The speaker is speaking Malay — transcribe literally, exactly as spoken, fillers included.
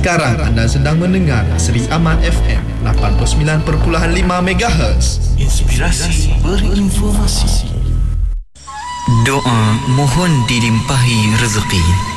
Sekarang anda sedang mendengar Seri Aman F M lapan puluh sembilan perpuluhan lima megahertz. Inspirasi berinformasi. Doa mohon dilimpahi rezeki.